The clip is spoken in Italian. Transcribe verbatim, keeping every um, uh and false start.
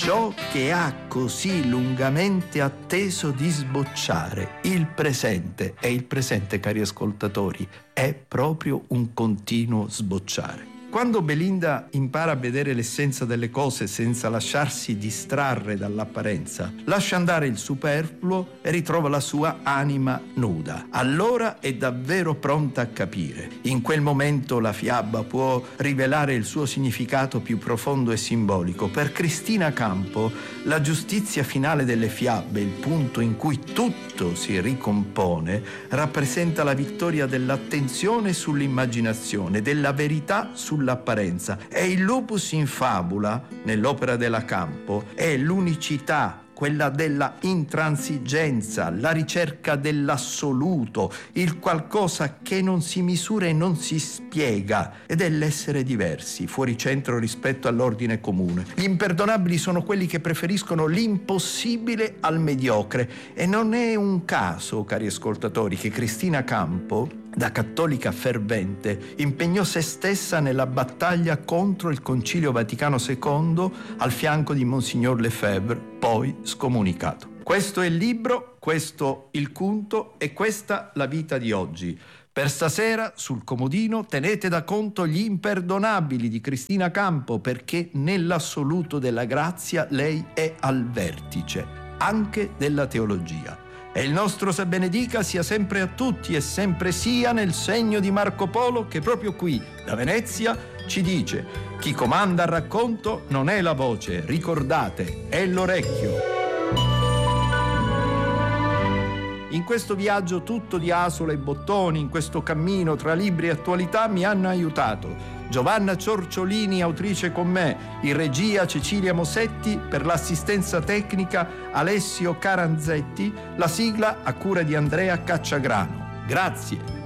Ciò che ha così lungamente atteso di sbocciare, il presente, e il presente, cari ascoltatori, è proprio un continuo sbocciare. Quando Belinda impara a vedere l'essenza delle cose senza lasciarsi distrarre dall'apparenza, lascia andare il superfluo e ritrova la sua anima nuda. Allora è davvero pronta a capire. In quel momento la fiaba può rivelare il suo significato più profondo e simbolico. Per Cristina Campo, la giustizia finale delle fiabe, il punto in cui tutto si ricompone, rappresenta la vittoria dell'attenzione sull'immaginazione, della verità sulla l'apparenza. E il lupus in fabula, nell'opera della Campo, è l'unicità, quella della intransigenza, la ricerca dell'assoluto, il qualcosa che non si misura e non si spiega, ed è l'essere diversi, fuori centro rispetto all'ordine comune. Gli imperdonabili sono quelli che preferiscono l'impossibile al mediocre, e non è un caso, cari ascoltatori, che Cristina Campo, da cattolica fervente, impegnò se stessa nella battaglia contro il Concilio Vaticano secondo al fianco di Monsignor Lefebvre, poi scomunicato. Questo è il libro, questo il Cunto e questa la vita di oggi. Per stasera sul comodino tenete da conto Gli imperdonabili di Cristina Campo, perché nell'assoluto della grazia lei è al vertice, anche della teologia. E il nostro se benedica sia sempre a tutti e sempre sia nel segno di Marco Polo, che proprio qui, da Venezia, ci dice: chi comanda il racconto non è la voce, ricordate, è l'orecchio. In questo viaggio tutto di asole e bottoni, in questo cammino tra libri e attualità, mi hanno aiutato Giovanna Ciorciolini, autrice con me, in regia Cecilia Mosetti, per l'assistenza tecnica Alessio Caranzetti, la sigla a cura di Andrea Cacciagrano. Grazie.